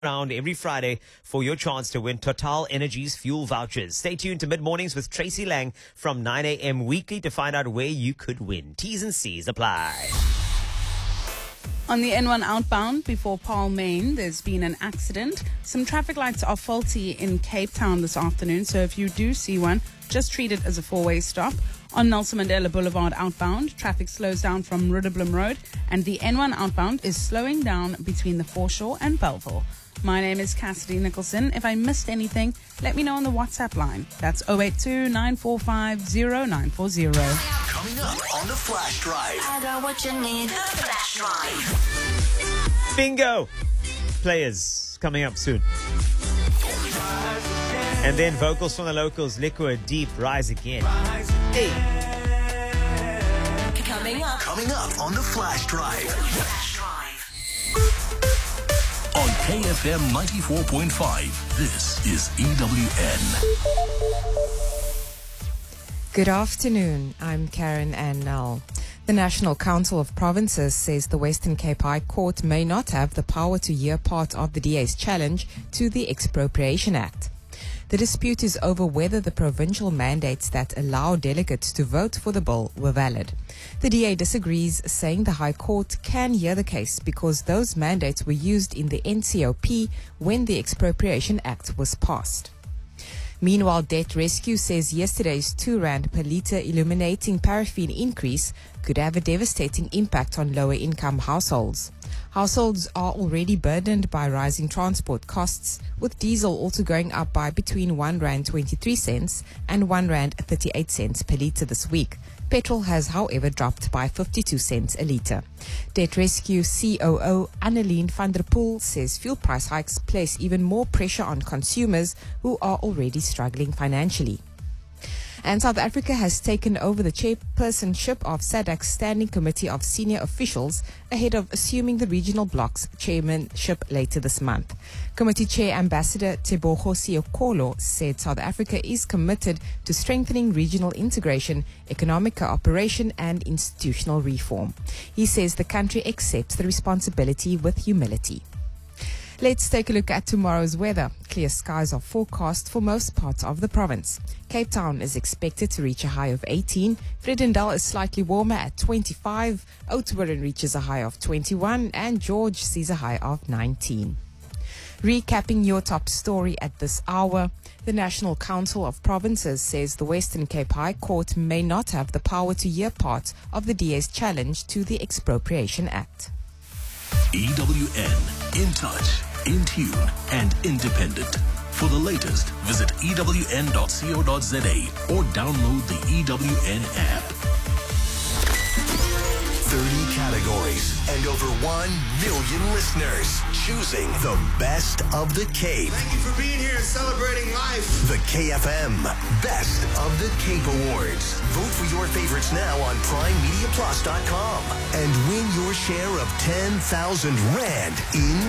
around every Friday for your chance to win Total Energies fuel vouchers. Stay tuned to Mid-Mornings with Tracy Lang from 9 a.m. weekly to find out where you could win. T's and C's apply. On the N1 outbound before Paarl, Main, there's been an accident. Some traffic lights are faulty in Cape Town this afternoon, so if you do see one, just treat it as a four-way stop. On Nelson Mandela Boulevard outbound, traffic slows down from Rudderblom Road, and the N1 outbound is slowing down between the Foreshore and Belleville. My name is Cassidy Nicholson. If I missed anything, let me know on the WhatsApp line. That's 082-945-0940. Coming up on the Flash Drive. I got what you need. The Flash Drive. Bingo! Players coming up soon. And then vocals from the locals, Liquid, Deep, Rise Again. Hey. Coming up on the Flash Drive. Flash Drive. On KFM 94.5, this is EWN. Good afternoon. I'm Karen Ann Null. The National Council of Provinces says the Western Cape High Court may not have the power to hear part of the DA's challenge to the Expropriation Act. The dispute is over whether the provincial mandates that allow delegates to vote for the bill were valid. The DA disagrees, saying the High Court can hear the case because those mandates were used in the NCOP when the Expropriation Act was passed. Meanwhile, Debt Rescue says yesterday's R2 per litre illuminating paraffin increase could have a devastating impact on lower-income households. Households are already burdened by rising transport costs, with diesel also going up by between R1.23 and R1.38 per litre this week. Petrol has, however, dropped by 52 cents a litre. Debt Rescue COO Anneline van der Poel says fuel price hikes place even more pressure on consumers who are already struggling financially. And South Africa has taken over the chairpersonship of SADC's Standing Committee of Senior Officials ahead of assuming the regional bloc's chairmanship later this month. Committee Chair Ambassador Tebogo Siokolo said South Africa is committed to strengthening regional integration, economic cooperation and institutional reform. He says the country accepts the responsibility with humility. Let's take a look at tomorrow's weather. Clear skies are forecast for most parts of the province. Cape Town is expected to reach a high of 18. Vredendal is slightly warmer at 25. Oudtshoorn reaches a high of 21. And George sees a high of 19. Recapping your top story at this hour, the National Council of Provinces says the Western Cape High Court may not have the power to hear part of the DA's challenge to the Expropriation Act. EWN, in touch, in tune, and independent. For the latest, visit ewn.co.za or download the EWN app. 30 categories and over 1 million listeners choosing the best of the Cape. Thank you for being here and celebrating life. The KFM Best of the Cape Awards. Vote for your favorites now on PrimeMediaPlus.com and win your share of 10,000 Rand in